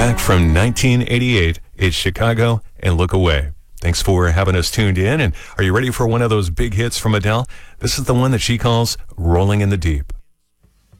Back from 1988, it's Chicago and Look Away. Thanks for having us tuned in. And are you ready for one of those big hits from Adele? This is the one that she calls Rolling in the Deep.